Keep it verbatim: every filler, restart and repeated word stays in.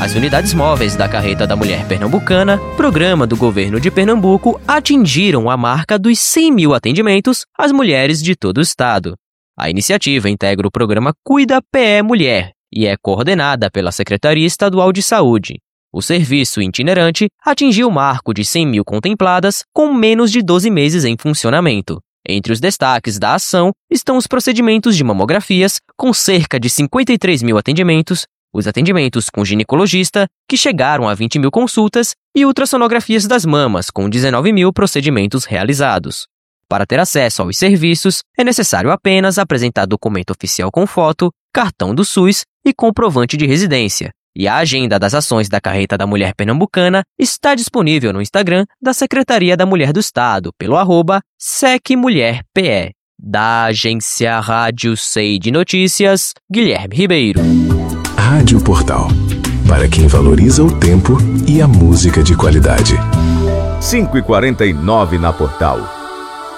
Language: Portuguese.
As unidades móveis da Carreta da Mulher Pernambucana, programa do governo de Pernambuco, atingiram a marca dos cem mil atendimentos às mulheres de todo o estado. A iniciativa integra o programa Cuida P E Mulher e é coordenada pela Secretaria Estadual de Saúde. O serviço itinerante atingiu o marco de cem mil contempladas com menos de doze meses em funcionamento. Entre os destaques da ação estão os procedimentos de mamografias, com cerca de cinquenta e três mil atendimentos, os atendimentos com ginecologista, que chegaram a vinte mil consultas, e ultrassonografias das mamas, com dezenove mil procedimentos realizados. Para ter acesso aos serviços, é necessário apenas apresentar documento oficial com foto, cartão do SUS e comprovante de residência. E a agenda das ações da Carreta da Mulher Pernambucana está disponível no Instagram da Secretaria da Mulher do Estado, pelo arroba secmulherpe. Da agência Rádio Sei de Notícias, Guilherme Ribeiro. Rádio Portal, para quem valoriza o tempo e a música de qualidade. cinco e quarenta e nove na Portal.